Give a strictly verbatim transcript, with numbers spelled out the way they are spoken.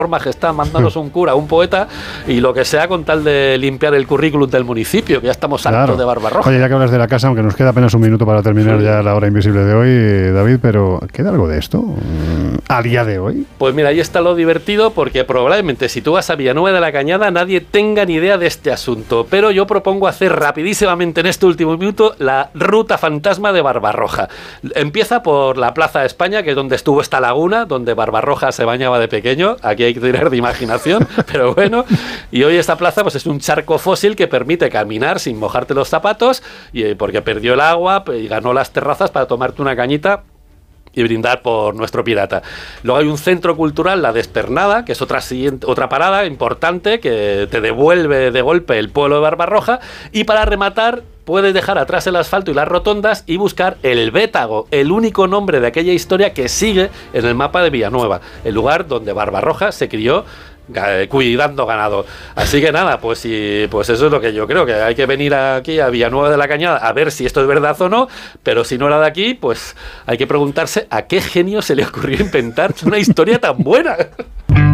majestad, mándanos un cura, un poeta y lo que sea con tal de limpiar el currículum del municipio, que ya estamos hartos Claro. de Barbarroja. Oye, ya que hablas de la casa, aunque nos queda apenas un minuto para terminar Sí. ya la hora invisible de hoy, David, pero ¿queda algo de esto a día de hoy? Pues mira, ahí está lo divertido, porque probablemente si tú vas a Villanueva de la Cañada nadie tenga ni idea de este asunto, pero yo propongo hacer rapidísimamente en este último minuto la ruta fantasma de Barbarroja. Empieza por la Plaza de España, que es donde estuvo esta laguna, donde Barbarroja se bañaba de pequeño. Aquí hay que tirar de imaginación, pero bueno. Y hoy esta plaza pues es un charco fósil que permite caminar sin mojarte los zapatos, y porque perdió el agua y ganó las terrazas para tomarte una cañita y brindar por nuestro pirata. Luego hay un centro cultural, La Despernada, que es otra siguiente, otra parada importante que te devuelve de golpe el pueblo de Barbarroja. Y para rematar, puedes dejar atrás el asfalto y las rotondas y buscar el Bétago, el único nombre de aquella historia que sigue en el mapa de Villanueva, el lugar donde Barbarroja se crió cuidando ganado. Así que nada, pues sí, pues eso es lo que yo creo, que hay que venir aquí a Villanueva de la Cañada a ver si esto es verdad o no, pero si no era de aquí, pues hay que preguntarse a qué genio se le ocurrió inventar una historia tan buena.